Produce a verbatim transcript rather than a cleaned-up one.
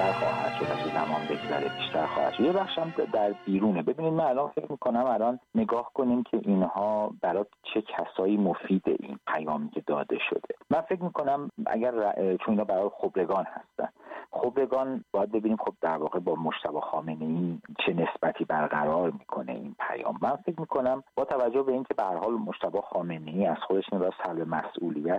بیشتر خواهد شد، از زمان بگذره بیشتر خواهد شد. یه بخش هم در بیرونه. ببینید من الان فکر میکنم الان نگاه کنیم که اینها برای چه کسایی مفیده این پیامی که داده شده. من فکر میکنم اگر چون اینا برای خبرگان هستن، خبرگان باید ببینیم خب در واقع با مجتبی خامنه‌ای چه نسبتی برقرار میکنه این پیام. من فکر میکنم با توجه به اینکه به هر حال مجتبی خامنه‌ای از خودش نمی‌دونه سلب مسئولیت